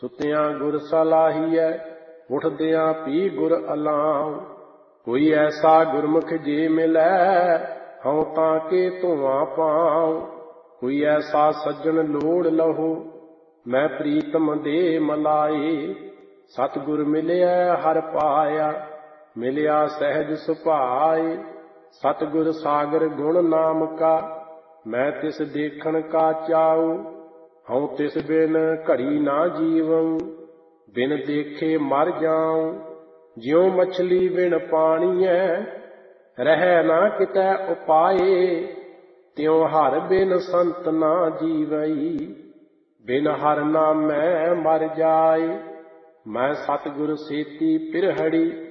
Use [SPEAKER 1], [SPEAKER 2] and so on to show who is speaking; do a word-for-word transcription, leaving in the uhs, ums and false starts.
[SPEAKER 1] ਸੁਤਿਆਂ ਗੁਰ ਸਲਾਹੀਐ, ਉਠਦਿਆਂ ਪੀ ਗੁਰ ਅਲਾਉ। ਕੋਈ ਐਸਾ ਗੁਰਮੁਖ ਜੇ ਮਿਲੈ, ਹਉ ਤਾਂ ਕੇ ਧੂਆਂ ਪਾਉ। ਕੋਈ ਐਸਾ ਸੱਜਣ ਲੋੜ ਲਹੋ, ਮੈਂ ਪ੍ਰੀਤਮ ਦੇ ਮਲਾਏ। ਸਤਿਗੁਰ ਮਿਲਿਆ ਹਰਿ ਪਾਇਆ, ਮਿਲਿਆ ਸਹਿਜ ਸੁਭਾਏ। ਸਤਿਗੁਰ ਸਾਗਰ ਗੁਣ ਨਾਮ ਕਾ, ਮੈਂ ਤਿਸ ਦੇਖਣ ਕਾ ਚਾਉ। ਹਉ ਤਿਸ ਬਿਨ ਘੜੀ ਨਾ ਜੀਵਉ, ਬਿਨ ਦੇਖੇ ਮਰ ਜਾਉ। ਜਿਉ ਮਛਲੀ ਬਿਨ ਪਾਣੀਐ, ਰਹਿ ਨਾ ਕਿਤੈ ਉਪਾਏ। ਤਿਉ ਹਰਿ ਬਿਨ ਸੰਤ ਨਾ ਜੀਵਈ, ਬਿਨ ਹਰਿ ਨਾਮੈ ਮਰ ਜਾਏ। ਮੈਂ ਸਤਿਗੁਰ ਸੇਤੀ ਪਿਰਹੜੀ,